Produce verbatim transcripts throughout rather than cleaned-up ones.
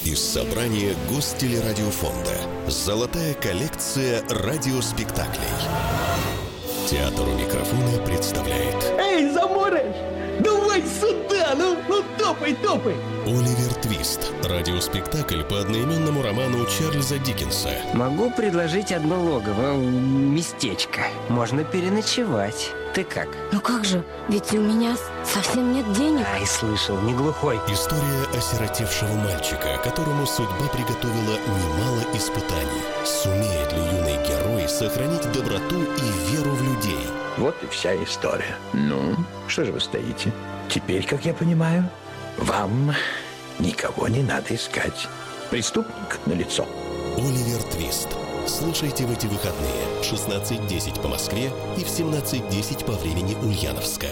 Из собрания Гостелерадиофонда. Золотая коллекция радиоспектаклей. Театр у микрофона представляет. Эй, Заморож! Давай сюда! Ну, ну топай, топай! Оливер Твист. Радиоспектакль по одноименному роману Чарльза Диккенса. Могу предложить одно логово, местечко. Можно переночевать. Ты как? Ну как же, ведь у меня совсем нет денег. Ай, слышал, не глухой. История осиротевшего мальчика, которому судьба приготовила немало испытаний. Сумеет ли юный герой сохранить доброту и веру в людей? Вот и вся история. Ну, что же вы стоите? Теперь, как я понимаю, вам никого не надо искать. Преступник налицо. Оливер Твист. Слушайте в эти выходные в шестнадцать десять по Москве и в семнадцать десять по времени Ульяновска.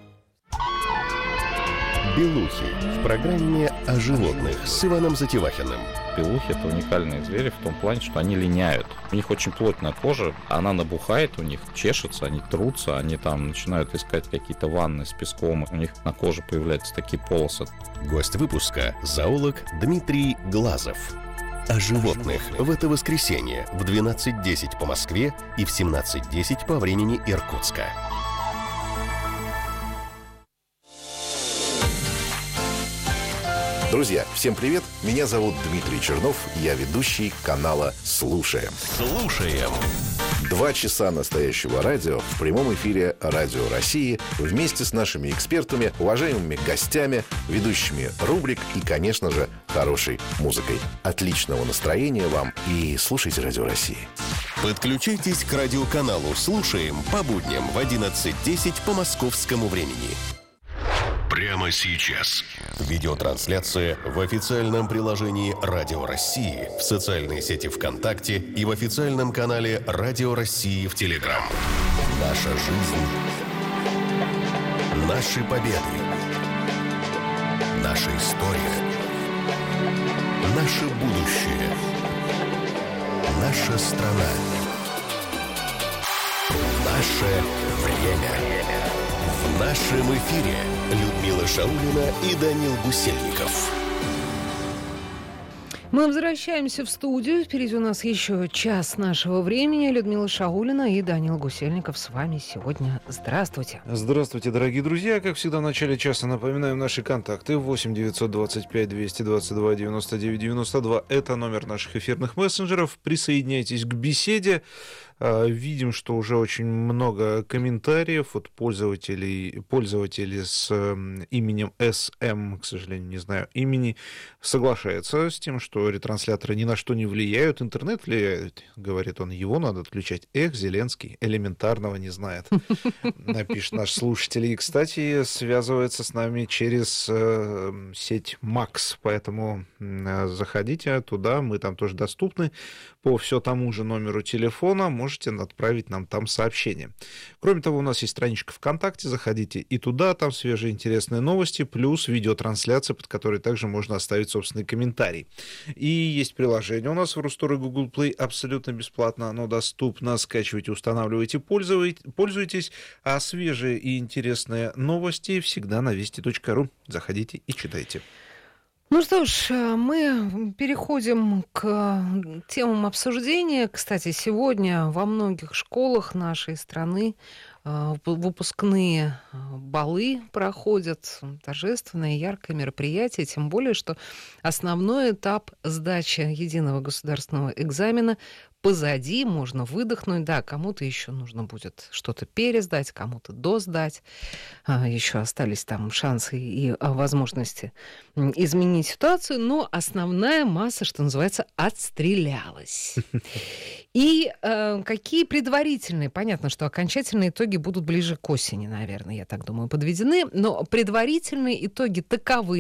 Белухи в программе о животных с Иваном Затевахиным. Белухи — это уникальные звери в том плане, что они линяют. У них очень плотная кожа, она набухает, у них чешется, они трутся, они там начинают искать какие-то ванны с песком, у них на коже появляются такие полосы. Гость выпуска – зоолог Дмитрий Глазов. О животных в это воскресенье в двенадцать десять по Москве и в семнадцать десять по времени Иркутска. Друзья, всем привет! Меня зовут Дмитрий Чернов, я ведущий канала «Слушаем». Слушаем. Два часа настоящего радио в прямом эфире «Радио России» вместе с нашими экспертами, уважаемыми гостями, ведущими рубрик и, конечно же, хорошей музыкой. Отличного настроения вам и слушайте «Радио России». Подключайтесь к радиоканалу «Слушаем» по будням в одиннадцать десять по московскому времени. Прямо сейчас. Видеотрансляция в официальном приложении «Радио России», в социальной сети ВКонтакте и в официальном канале «Радио России» в Телеграм. Наша жизнь. Наши победы. Наша история. Наше будущее. Наша страна. Наше время. В нашем эфире Людмила Шаулина и Данил Гусельников. Мы возвращаемся в студию. Впереди у нас еще час нашего времени. Людмила Шаулина и Данил Гусельников с вами сегодня. Здравствуйте. Здравствуйте, дорогие друзья. Как всегда, в начале часа напоминаем наши контакты. восемь девятьсот двадцать пять двести двадцать два девяносто девять девяносто два. Это номер наших эфирных мессенджеров. Присоединяйтесь к беседе. Видим, что уже очень много комментариев от пользователей, пользователей с именем эс эм, к сожалению, не знаю имени, соглашается с тем, что ретрансляторы ни на что не влияют. Интернет влияет, говорит он, его надо отключать. Эх, Зеленский элементарного не знает, напишет наш слушатель. И, кстати, связывается с нами через э, сеть Макс, поэтому э, заходите туда, мы там тоже доступны по все тому же номеру телефона, можете отправить нам там сообщение. Кроме того, у нас есть страничка ВКонтакте, заходите и туда, там свежие интересные новости, плюс видеотрансляция, под которой также можно оставить собственный комментарий. И есть приложение у нас в Рустор и Google Play абсолютно бесплатно, оно доступно, скачивайте, устанавливайте, пользуйтесь, а свежие и интересные новости всегда на вести точка ру. Заходите и читайте. Ну что ж, мы переходим к темам обсуждения. Кстати, сегодня во многих школах нашей страны выпускные балы проходят, торжественное, яркое мероприятие, тем более, что основной этап сдачи единого государственного экзамена позади, можно выдохнуть. Да, кому-то еще нужно будет что-то пересдать, кому-то досдать. Еще остались там шансы и возможности изменить ситуацию, но основная масса, что называется, отстрелялась. И э, какие предварительные, понятно, что окончательные итоги будут ближе к осени, наверное, я так думаю, подведены, но предварительные итоги таковы.